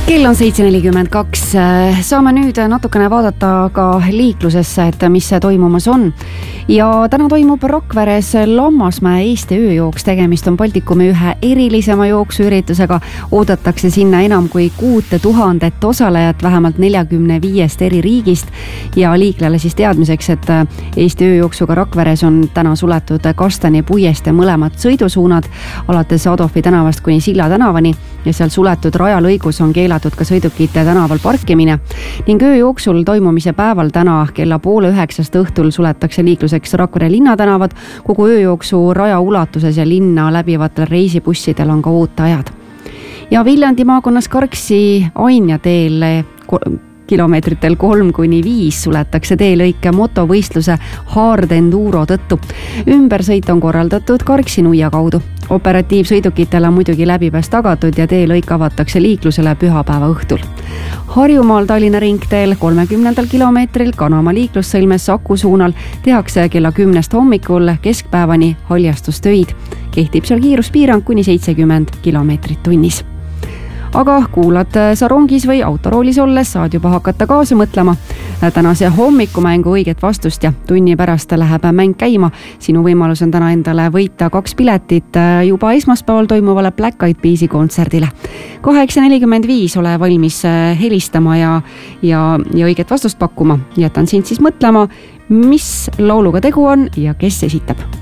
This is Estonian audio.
Kell on 7.42. Saame nüüd natukene vaadata ka liiklusesse, et mis toimumas on. Ja täna toimub Rakveres Lammasmäe Eesti ööjooks. Tegemist on Baltikumi ühe erilisema jooksuüritusega. Oodatakse sinna enam kui 6000 osalejat vähemalt 45 eri riigist. Ja liiklejale siis teadmiseks, et Eesti ööjooksuga Rakveres on täna suletud Kastani puieste mõlemad sõidusuunad alates Adolfi tänavast kuni Silla tänavani ja seal suletud rajalõigus on keelatud ka sõidukite tänaval parkimine ning ööjooksul toimumise päeval täna kella 8:30 õhtul suletakse liikluseks Rakvere linnatänavad. Kogu ööjooksu raja ulatuses ja linna läbivatel reisibussidel on ka ooteajad. Ja Viljandi maakonnas Karksi Anja teel kilomeetritel 3-5 suletakse teelõike motovõistluse Hard Enduro tõttu. Ümbersõit on korraldatud Karksi-Nuia kaudu. Operatiivsõidukitele on muidugi läbipääs tagatud ja teelõik avatakse liiklusele pühapäeva õhtul. Harjumaal Tallinna ringteel 30. kilomeetril Kanamaa liiklussõlmes Saku suunal tehakse kella 10 hommikul keskpäevani haljastustöid. Kehtib seal kiiruspiirang kuni 70 kilomeetrit tunnis. Aga kuulad sa rongis või autoroolis olles, saad juba hakata kaasa mõtlema. Tänase hommikumängu õiget vastust ja tunni pärast läheb mäng käima. Sinu võimalus on täna endale võita 2 piletit juba esmaspäeval toimuvale Black Eyed Peasi kontserdile. 8.45 ole valmis helistama ja õiget vastust pakkuma. Jätan sind siis mõtlema, mis lauluga tegu on ja kes esitab.